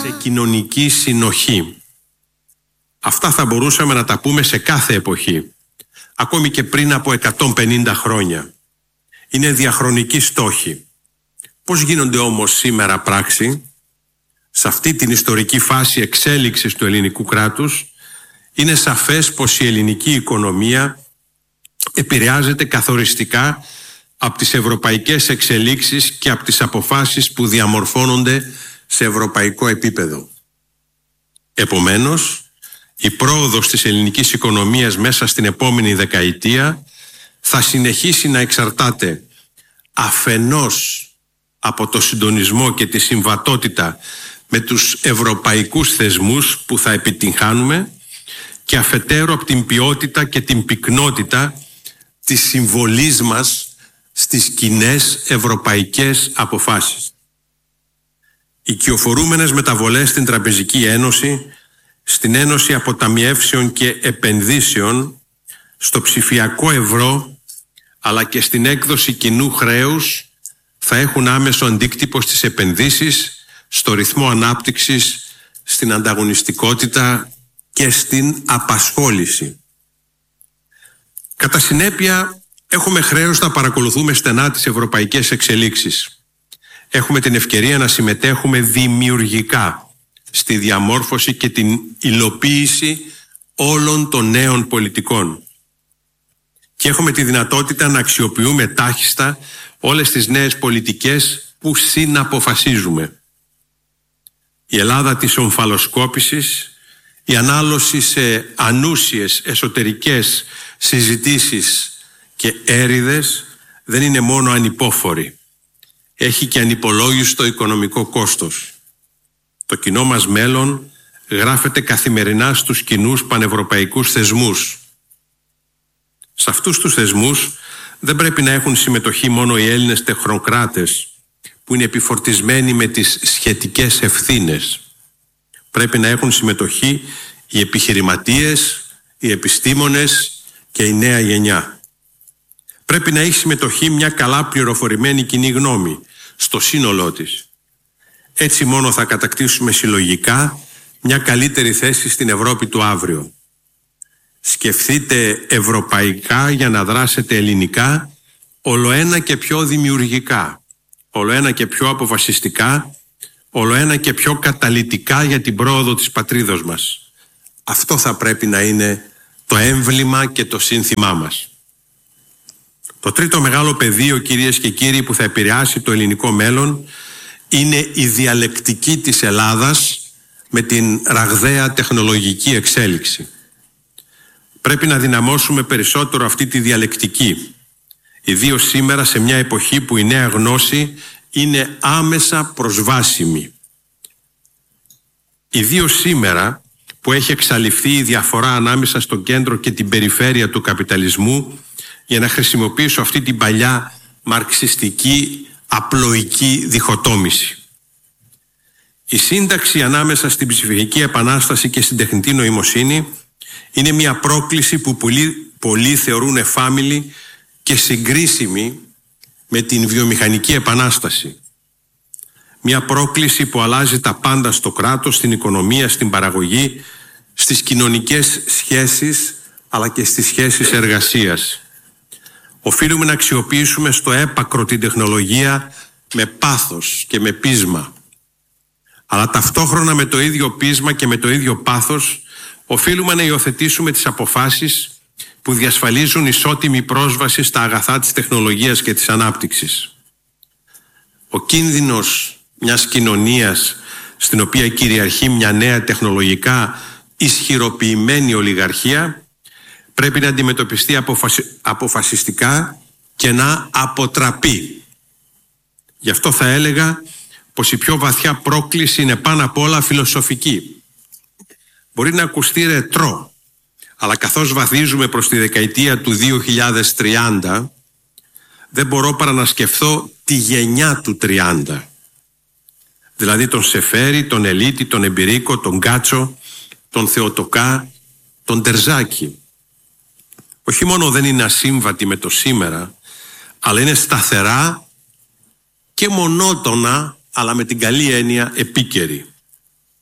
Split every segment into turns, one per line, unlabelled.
σε κοινωνική συνοχή. Αυτά θα μπορούσαμε να τα πούμε σε κάθε εποχή, ακόμη και πριν από 150 χρόνια. Είναι διαχρονικοί στόχοι. Πώς γίνονται όμως σήμερα πράξη? Σε αυτή την ιστορική φάση εξέλιξης του ελληνικού κράτους είναι σαφές πως η ελληνική οικονομία επηρεάζεται καθοριστικά από τις ευρωπαϊκές εξελίξεις και από τις αποφάσεις που διαμορφώνονται σε ευρωπαϊκό επίπεδο. Επομένως, η πρόοδος της ελληνικής οικονομίας μέσα στην επόμενη δεκαετία θα συνεχίσει να εξαρτάται αφενός από το συντονισμό και τη συμβατότητα με τους ευρωπαϊκούς θεσμούς που θα επιτυγχάνουμε και αφετέρου από την ποιότητα και την πυκνότητα της συμβολής μας στις κοινές ευρωπαϊκές αποφάσεις. Οι κυοφορούμενες μεταβολές στην Τραπεζική Ένωση, στην Ένωση Αποταμιεύσεων και Επενδύσεων, στο ψηφιακό ευρώ αλλά και στην έκδοση κοινού χρέους θα έχουν άμεσο αντίκτυπο στις επενδύσεις, στο ρυθμό ανάπτυξης, στην ανταγωνιστικότητα και στην απασχόληση. Κατά συνέπεια, έχουμε χρέος να παρακολουθούμε στενά τις ευρωπαϊκές εξελίξεις. Έχουμε την ευκαιρία να συμμετέχουμε δημιουργικά στη διαμόρφωση και την υλοποίηση όλων των νέων πολιτικών. Και έχουμε τη δυνατότητα να αξιοποιούμε τάχιστα όλες τις νέες πολιτικές που συναποφασίζουμε. Η Ελλάδα της ομφαλοσκόπησης, η ανάλωση σε ανούσιες εσωτερικές συζητήσεις και έρηδες δεν είναι μόνο ανυπόφορη. Έχει και ανυπολόγιστο οικονομικό κόστος. Το κοινό μας μέλλον γράφεται καθημερινά στους κοινούς πανευρωπαϊκούς θεσμούς. Σε αυτούς τους θεσμούς δεν πρέπει να έχουν συμμετοχή μόνο οι Έλληνες τεχνοκράτες που είναι επιφορτισμένοι με τις σχετικές ευθύνες. Πρέπει να έχουν συμμετοχή οι επιχειρηματίες, οι επιστήμονες και η νέα γενιά. Πρέπει να έχει συμμετοχή μια καλά πληροφορημένη κοινή γνώμη στο σύνολό της. Έτσι μόνο θα κατακτήσουμε συλλογικά μια καλύτερη θέση στην Ευρώπη του αύριο. Σκεφτείτε ευρωπαϊκά για να δράσετε ελληνικά, ολοένα και πιο δημιουργικά, ολοένα και πιο αποφασιστικά, ολοένα και πιο καταλυτικά για την πρόοδο της πατρίδος μας. Αυτό θα πρέπει να είναι το έμβλημα και το σύνθημά μας. Το τρίτο μεγάλο πεδίο, κυρίες και κύριοι, που θα επηρεάσει το ελληνικό μέλλον είναι η διαλεκτική της Ελλάδας με την ραγδαία τεχνολογική εξέλιξη. Πρέπει να δυναμώσουμε περισσότερο αυτή τη διαλεκτική, ιδίως σήμερα σε μια εποχή που η νέα γνώση είναι άμεσα προσβάσιμη. Ιδίως σήμερα που έχει εξαλειφθεί η διαφορά ανάμεσα στο κέντρο και την περιφέρεια του καπιταλισμού, για να χρησιμοποιήσω αυτή την παλιά μαρξιστική απλοϊκή διχοτόμηση. Η σύνταξη ανάμεσα στην ψηφιακή επανάσταση και στην τεχνητή νοημοσύνη είναι μια πρόκληση που πολλοί θεωρούν εφάμιλη και συγκρίσιμη με την βιομηχανική επανάσταση. Μια πρόκληση που αλλάζει τα πάντα στο κράτος, στην οικονομία, στην παραγωγή, στις κοινωνικές σχέσεις αλλά και στις σχέσεις εργασίας. Οφείλουμε να αξιοποιήσουμε στο έπακρο την τεχνολογία με πάθος και με πείσμα. Αλλά ταυτόχρονα με το ίδιο πείσμα και με το ίδιο πάθος οφείλουμε να υιοθετήσουμε τις αποφάσεις που διασφαλίζουν ισότιμη πρόσβαση στα αγαθά της τεχνολογίας και της ανάπτυξης. Ο κίνδυνος μιας κοινωνίας στην οποία κυριαρχεί μια νέα τεχνολογικά ισχυροποιημένη ολιγαρχία πρέπει να αντιμετωπιστεί αποφασιστικά και να αποτραπεί. Γι' αυτό θα έλεγα πως η πιο βαθιά πρόκληση είναι πάνω απ' όλα φιλοσοφική. Μπορεί να ακουστεί ρετρό, αλλά καθώς βαδίζουμε προς τη δεκαετία του 2030, δεν μπορώ παρά να σκεφτώ τη γενιά του 30. Δηλαδή τον Σεφέρη, τον Ελίτη, τον Εμπειρίκο, τον Γκάτσο, τον Θεοτοκά, τον Τερζάκη. Όχι μόνο δεν είναι ασύμβατη με το σήμερα, αλλά είναι σταθερά και μονότονα, αλλά με την καλή έννοια επίκαιρη.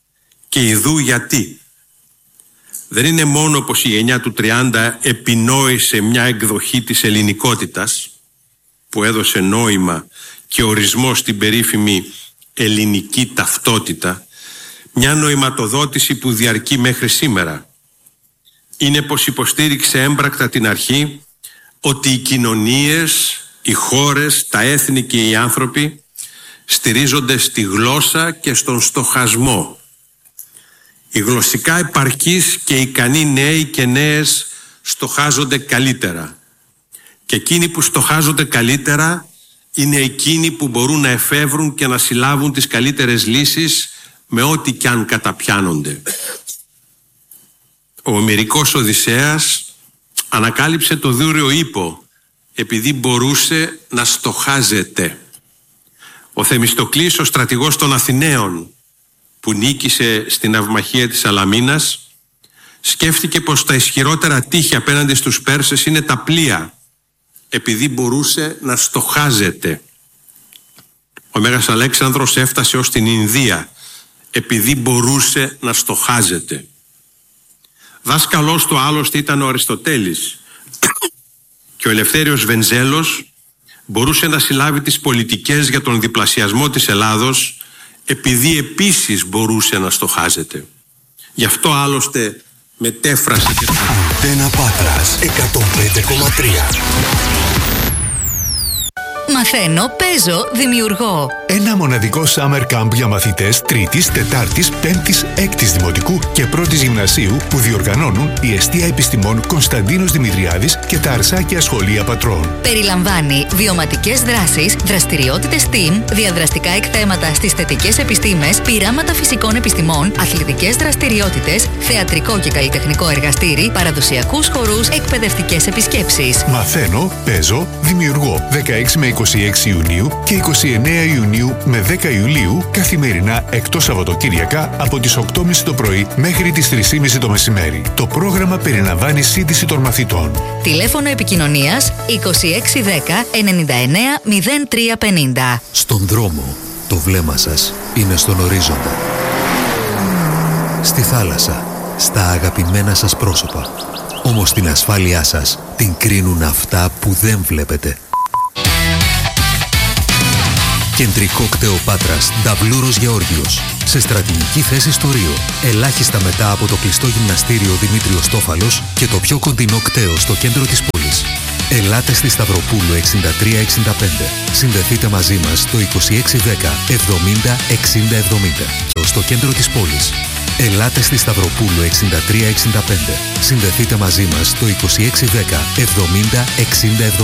Και ιδού γιατί. Δεν είναι μόνο πως η γενιά του 30 επινόησε μια εκδοχή της ελληνικότητας που έδωσε νόημα και ορισμό στην περίφημη ελληνική ταυτότητα, μια νοηματοδότηση που διαρκεί μέχρι σήμερα. Είναι πως υποστήριξε έμπρακτα την αρχή ότι οι κοινωνίες, οι χώρες, τα έθνη και οι άνθρωποι στηρίζονται στη γλώσσα και στον στοχασμό. Οι γλωσσικά επαρκείς και ικανοί νέοι και νέες στοχάζονται καλύτερα. Και εκείνοι που στοχάζονται καλύτερα είναι εκείνοι που μπορούν να εφεύρουν και να συλλάβουν τις καλύτερες λύσεις με ό,τι κι αν καταπιάνονται. Ο Ομηρικός Οδυσσέας ανακάλυψε το δούριο ύπο επειδή μπορούσε να στοχάζεται. Ο Θεμιστοκλής, ο στρατηγός των Αθηναίων που νίκησε στην ναυμαχία της Σαλαμίνας, σκέφτηκε πως τα ισχυρότερα τείχη απέναντι στους Πέρσες είναι τα πλοία, επειδή μπορούσε να στοχάζεται. Ο Μέγας Αλέξανδρος έφτασε ως την Ινδία επειδή μπορούσε να στοχάζεται. Δάσκαλός του άλλωστε ήταν ο Αριστοτέλης και ο Ελευθέριος Βενζέλος μπορούσε να συλλάβει τις πολιτικές για τον διπλασιασμό της Ελλάδος επειδή επίσης μπορούσε να στοχάζεται. Γι' αυτό άλλωστε μετέφρασε και...
Αντένα Πάτρας 105,3.
Μαθαίνω, παίζω, δημιουργώ.
Ένα μοναδικό summer camp για μαθητές 3ης, 4ης, 5ης, 6ης Δημοτικού και 1ης Γυμνασίου που διοργανώνουν η Εστία Επιστημών Κωνσταντίνος Δημητριάδης και τα Αρσάκια Σχολεία Πατρών.
Περιλαμβάνει βιωματικές δράσεις, δραστηριότητες STEAM, διαδραστικά εκθέματα στις θετικές επιστήμες, πειράματα φυσικών επιστημών, αθλητικές δραστηριότητες, θεατρικό και καλλιτεχνικό εργαστήρι, παραδοσιακούς χορούς, εκπαιδευτικές επισκέψεις.
Μαθαίνω, παίζω, δημιουργώ 16 με 26 Ιουνίου και 29 Ιουνίου με 10 Ιουλίου καθημερινά εκτός Σαββατοκύριακα από τις 8.30 το πρωί μέχρι τις 3.30 το μεσημέρι. Το πρόγραμμα περιλαμβάνει σύντηση των μαθητών.
Τηλέφωνο επικοινωνίας 2610 99 0350.
Στον δρόμο το βλέμμα σας είναι στον ορίζοντα. Στη θάλασσα, στα αγαπημένα σας πρόσωπα. Όμως την ασφάλειά σας την κρίνουν αυτά που δεν βλέπετε. Κεντρικό κτέο Πάτρας, Νταβλούρος Γεώργιος. Σε στρατηγική θέση στο Ρίο. Ελάχιστα μετά από το κλειστό γυμναστήριο Δημήτριος Τόφαλος και το πιο κοντινό κτέο στο κέντρο της πόλης. Ελάτε στη Σταυροπούλου 6365. Συνδεθείτε μαζί μας στο 2610 70 60 70. Στο κέντρο της πόλης. Ελάτε στη Σταυροπούλου 6365. Συνδεθείτε μαζί μας στο 2610 70 60 70.